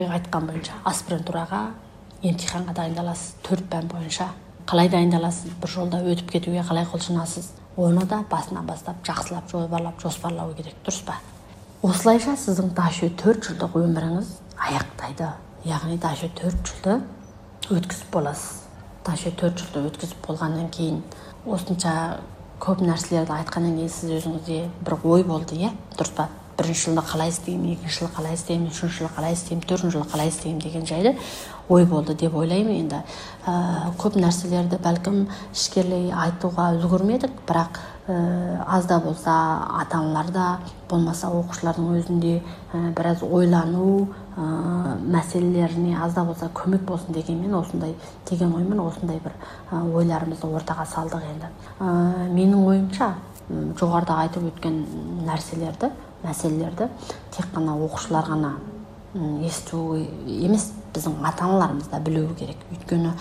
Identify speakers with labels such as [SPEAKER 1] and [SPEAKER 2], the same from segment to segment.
[SPEAKER 1] Айтқан бойынша аспирантураға емтиханға дайындаласыз 4 пән бойынша. Қалай дайындаласыз, бір жолда өтіп кетуге қалай құлшынасыз, оны да басынан бастап жақсылап жоспарлау керек, дұрыс па? Осылайша сіздің Даче 4 жылдық өміріңіз аяқтайды. Яғни Даче 4 жылды өткізіп боласыз. Даче 4 жылды өткізіп болғаннан кейін, осынша көп нәрселерді айтқаннан кейін сіз өзіңізде бір ой болды, дұрыс па? Бірінші жылда қалай істеймін, екінші жылы қалай істеймін, үшінші жылы қалай істеймін, төртінші жылы қалай істеймін деген жайды ой болды деп ойлаймын. Енді көп нәрселерді бәлкім ішкерлей айтуға үлгермедік, бірақ аз да болса ата-аналар да, болмаса оқушылардың өзінде біраз ойлану мәселелеріне аз да болса көмек болсын дегенмен, осындай деген оймен осындай бір ойларымызды ортаға салдық. Енді менің ойымша жоғарыда айтып өткен мәселелерді тек қана оқушылар ғана есту емес, біздің ата-аналарымыз да білуі керек. Өйткені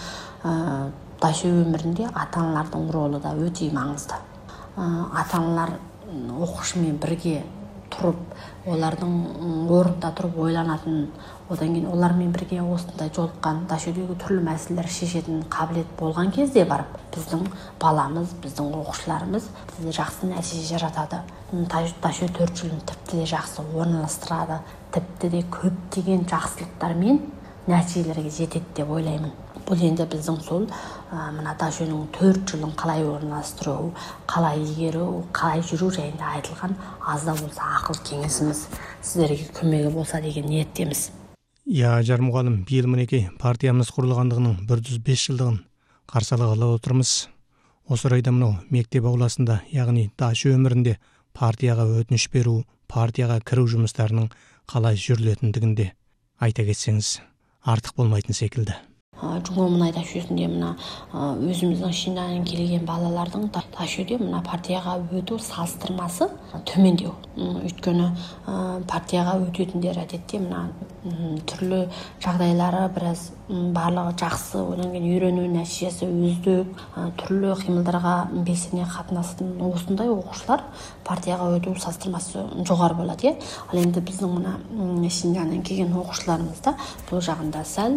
[SPEAKER 1] Даче өмірінде ата-аналардың ролы да өте маңызды. Ата-аналар оқушымен бірге тұрып, олардың орнында тұрып ойланатын, одан кейін олармен бірге осындай жолыққан, Дачедегі түрлі мәселелер шешетін қабілет болған кезде барып, біздің баламыз, біздің оқушыларымыз жақсы нәтиже жаратады. Даче 4 жылын тіпті де жақсы орналастырады, тіпті де көптеген жақсылықтармен нәтижелерге жетеді деп ойлаймын. Бұл енді біздің сол мына Даченің 4 жылын қалай орналастыру, қалай игеру, қалай жүру жайында айтылған аз да болса ақыл кеңесіміз сіздерге көмегі болса деген ниеттеміз.
[SPEAKER 2] Жар мұғалім, биыл мінекей партиямыз құрылғандығының 105 жылдығын қарсы алғалы отырмыз. Осы орайда мынау мектеп ауласында, яғни Даче өмірінде партияға өтініш беру, партияға кіру жұмыстарының қалай жүрілетіндігінде айта кетсеңіз артық болмайтын секілді.
[SPEAKER 1] Жұңго мұнай Дачесінде мына өзіміздің ішінен келген балалардың Дачеде мына партияға өту салыстырмасы төмендеу. Өйткені партияға өтетіндер әдетте мына түрлі жағдайлары біраз барлығы жақсы, одан кейін үйрену нәтижесі үздік, түрлі қимылдарға белсене қатынасатын осындай оқушылар партияға өту салыстырмасы жоғары болады. Ал енді біздің мына ішінен келген оқушыларымызда бұл жағында сәл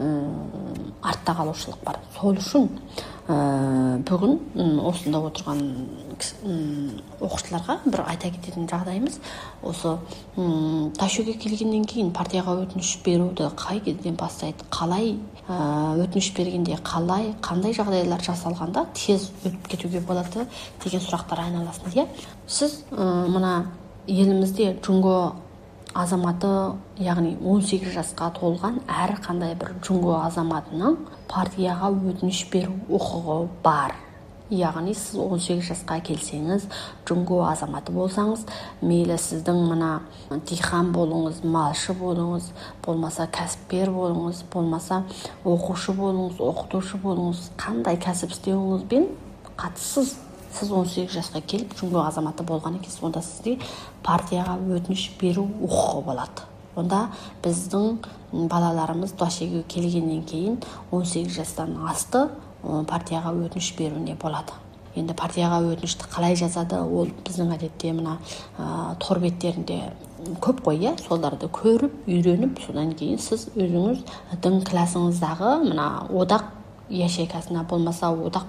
[SPEAKER 1] артта қалушылық бар. Сол үшін бүгін осында отырған оқушыларға бір айта кететін жағдайымыз, осы Дачеге келгеннен кейін партияға өтініш беруді қай кезден бастайды, қалай өтініш бергенде қандай жағдайлар жасалғанда тез өтіп кетуге болады деген сұрақтар айналасында. Сіз мына елімізде жұңго азаматы, яғни 18 жасқа толған әр қандай бір жұңго азаматының партияға өтініш беру құқығы бар. Яғни сіз 18 жасқа келсеңіз, жұңго азаматы болсаңыз, мейлі сіздің мына диқан болыңыз, малшы болыңыз, болмаса кәсіпкер болыңыз, болмаса оқушы болыңыз, оқытушы болыңыз, қандай кәсіп істеуіңізбен қатыссыз. Сіз 18 жасқа келіп жұңго азаматы болған екенсіз, онда сізде партияға өтініш беру құқығы болады. Онда біздің балаларымыз Дачеге келгеннен кейін 18 жастан асты партияға өтініш беруіне болады. Енді партияға өтінішті қалай жазады, ол біздің әдетте мына тор беттерінде көп қой, соларды көріп, үйреніп, содан кейін сіз өзіңіздің классыңыздағы мына одақ ячейкасына, болмаса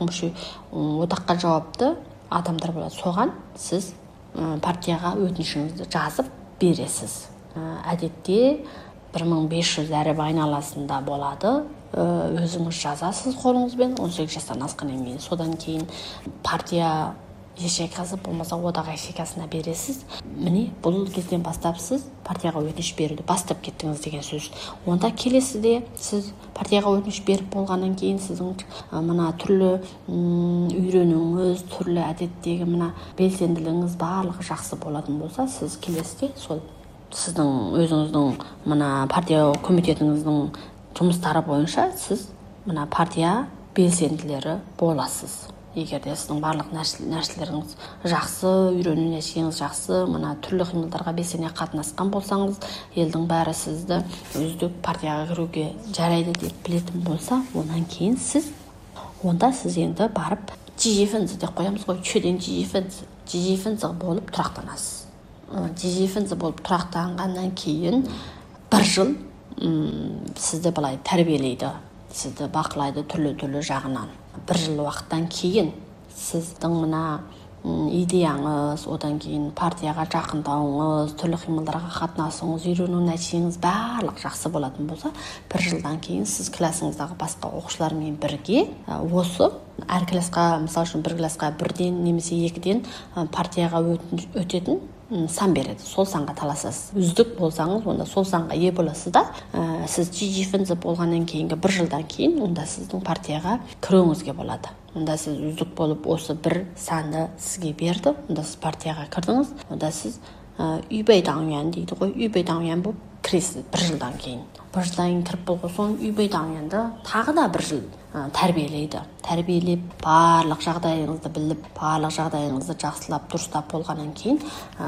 [SPEAKER 1] одаққа жауапты адамдар болады. Соған сіз партияға өтінішіңізді жазып бересіз. Әдетте 1500 әріп айналасында болады. Өзіңіз жазасыз қолыңызбен 18 жастан асқаннан кейін. Содан кейін партия ячейкасы, болмаса одақ ячейкасына бересіз. Міне бұл кезден бастап сіз партияға өтініш беруді бастап кеттіңіз деген сөз. Онда келесіде сіз партияға өтініш беріп болғаннан кейін сіздің мына түрлі үйренуіңіз, түрлі әдеттегі мына белсенділігіңіз барлығы жақсы болатын болса, сіз келесіде сол сіздің өзіңіздің мына партия комитетіңіздің жұмыстары бойынша сіз мына партия белсенділері боласыз. Егер де сіздің барлық нәрселеріңіз жақсы, үйрену нәтижеңіз жақсы, мына түрлі қимылдарға белсене қатынасқан болсаңыз, елдің бәрі сізді үздік партияға кіруге жарайды деп білетін болса, онан кейін онда сіз енді барып жижифензі деп қоямыз ғой, чөден жижифензі болып тұрақтанасыз. Жижифензі болып тұрақтанғаннан кейін 1 жыл сізді былай тәрбиелейді, сізді бақылайды түрлі жағынан. 1 жыл уақыттан кейін сіздің мына идеяңыз, одан кейін партияға жақындауыңыз, түрлі қимылдарға қатынасуыңыз, үйрену нәтижеңіз барлық жақсы болатын болса, 1 жылдан кейін сіз классыңыздағы басқа оқушылармен бірге осы әр классқа, мысалы үшін бір классқа 1-ден немесе 2-ден партияға өтетін сан береді. Сол санға таласасыз. Үздік болсаңыз, онда сол санға ие боласыз да, сіз GG болғаннан кейінгі 1 жылдан кейін, онда сіздің партияға кіруіңізге болады. Онда сіз үздік болып осы бір санды сізге берді, онда сіз партияға кірдіңіз, онда сіз үйбейдаңян дейді ғой, үйбейдаңян болып кіресіз 1 жылдан кейін. 1 жылдан кейін кіріп болған соң үйбейдаңянды тағы да 1 жыл тәрбиелеп, барлық жағдайыңызды біліп, барлық жағдайыңызды жақсылап, дұрыстап болғаннан кейін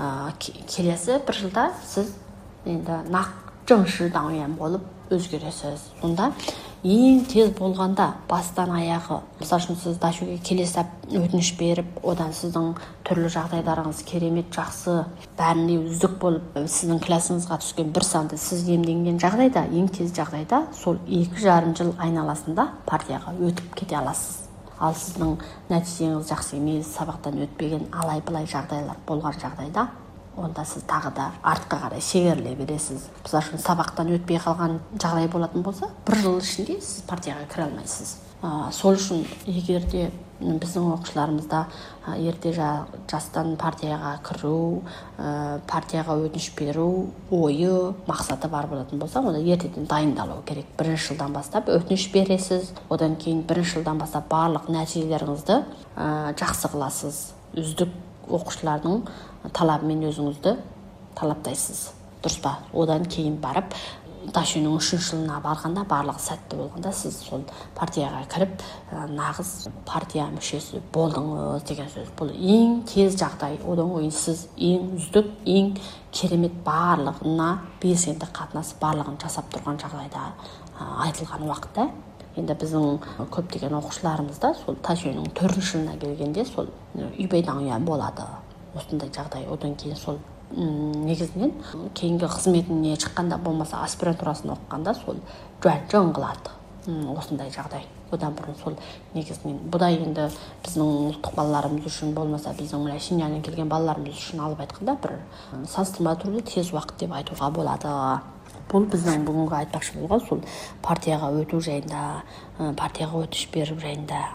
[SPEAKER 1] келесі 1 жылда сіз енді нақ жыңшы даңян болып өзгересіз. Сонда ең тез болғанда бастан аяғы, мысалы үшін сіз дашуге келесіп өтініш беріп, одан сіздің түрлі жағдайларыңыз керемет жақсы, бәріне үздік болып, сіздің классыңызға түскен 1 санды сіз иемденген жағдайда, ең тез жағдайда сол 2,5 жыл айналасында партияға өтіп кете аласыз. Ал сіздің нәтижеңіз жақсы емес, сабақтан өтпеген алай-былай жағдайлар болған жағдайда, онда сіз тағы да артқа қарай шегеріле бересіз. Мысалы үшін сабақтан өтпей қалған жағдай болатын болса, 1 жыл ішінде сіз партияға кіре алмайсыз. Сол үшін егер де біздің оқушыларымызда ерте жастан партияға кіру, партияға өтініш беру ойы, мақсаты бар болатын болса, онда ертеден дайындалу керек. 1 жылдан бастап өтініш бересіз, одан кейін 1 жылдан бастап барлық нәтижелеріңізді жақсы қыласыз. Үздік оқушылардың талабымен өзіңізді талаптайсыз. Дұрыс па? Одан кейін барып, дашуның 3 жылына барғанда, барлығы сәтті болғанда, сіз сол партияға кіріп, нағыз партия мүшесі болдыңыз деген сөз. Бұл ең тез жағдай. Одан кейін сіз ең үздік, ең керемет барлығына белсенді қатынасып, барлығын жасап тұрған жағдайда айтылған уақытта. Енді біздің көптеген оқушыларымызда сол дашуның 4 жылына келгенде сол үйбейдаңян болады. Осындай жағдай. Одан кейін сол негізінен кейінгі қызметіне шыққанда, болмаса аспирантурасын оқығанда сол жөн қылады. Осындай жағдай. Одан бұрын сол негізінен бұда енді біздің ұлттық балаларымыз үшін, болмаса біздің Шинжаңнан келген балаларымыз үшін алып айтқанда бір салыстырма түрде тез уақыт деп айтуға болады. Бұл біздің бүгінгі айтпақшы болған сол партияға өту жайында, партияға өтініш беру жайында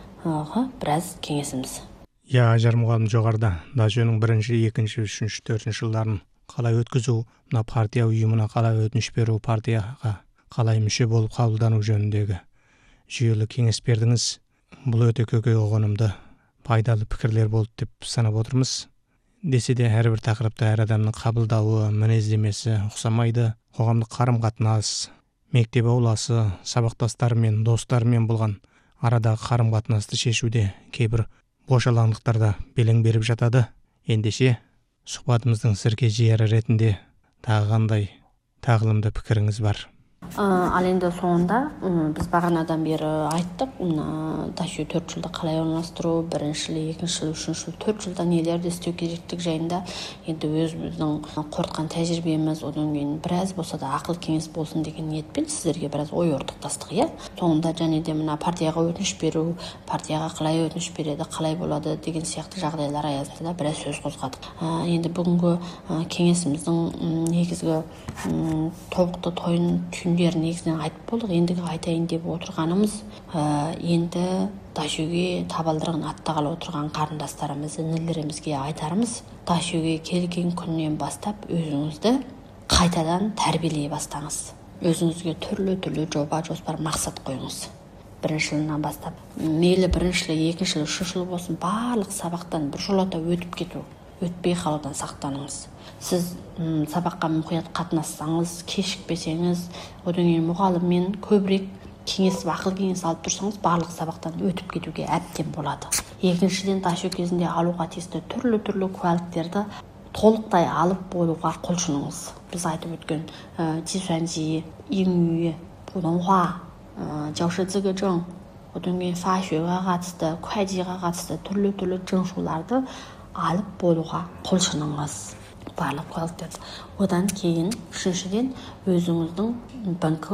[SPEAKER 1] біраз кеңесіміз.
[SPEAKER 2] Ажар мұғалім жоғарыда дашуның 1, 2, 3, 4 жылдарын қалай өткізу, мына партия ұйымына қалай өтініш беру, партияға қалай мүше болып қабылдану жөніндегі жүйелі кеңес бердіңіз. Бұл өте көкей ұғынымды, пайдалы пікірлер болды деп санап отырмыз. Десе де әрбір тақырыпта әр адамның қабылдауы, мінездемесі ұқсамайды. Қоғамдық қарым-қатынас, мектеп ауласы, сабақтастарымен, достарымен болған арадағы қарым-қатынасты шешуде кейбір бошалаңдықтарда белең беріп жатады. Ендеше сұхбатымыздың сірке жияры ретінде тағы қандай тағылымды пікіріңіз бар?
[SPEAKER 1] Ал енді соңында біз бағанадан бері айттық, дашу 4 жылда қалай орналастыру, 1 жыл, 2 жыл, 3 жыл, 4 жылда нелерді істеу керектік жайында енді өзіміздің қорытқан тәжірибеміз, одан кейін біраз болса да ақыл кеңес болсын деген ниетпен сіздерге біраз ой ортақтастық. Соңында және де мына партияға өтініш беру, партияға қалай өтініш береді, қалай болады деген сияқты жағдайлар аясында да біраз сөз қозғадық. Енді бүгінгі кеңесіміздің негізгі тобықты тойын негізінен айтып болдық. Ендігі айтайын деп отырғанымыз, енді дашуге табалдырығын аттағалы отырған қарындастарымыз, інілерімізге айтарымыз, дашуге келген күннен бастап өзіңізді қайтадан тәрбиелей бастаңыз. Өзіңізге түрлі жоба, жоспар, мақсат қойыңыз. 1 жылынан бастап, мейлі 1 жыл, 2 жыл, 3 жыл болсын, барлық сабақтан біржолата өтіп кету, өтпей қалудан сақтаныңыз. Сіз сабаққа мұқият қатынассаңыз, кешікпесеңіз, одан кейін мұғаліммен көбірек кеңесіп, ақыл кеңес алып тұрсаңыз, барлық сабақтан өтіп кетуге әбден болады. Екіншіден, дашу кезінде алуға тиісті түрлі куәліктерді толықтай алып болуға құлшыныңыз. Біз айтып өткен Чисуанжи, Иңюи, Пудонхуа, Жаушыцзығы жың, одан кейін фашуға қатысты, куәжиға қатысты түрлі жыңшуларды алып болуға құлшыныңыз. барлық бухгалтерді. Одан кейін үшіншіден өзіңіздің банк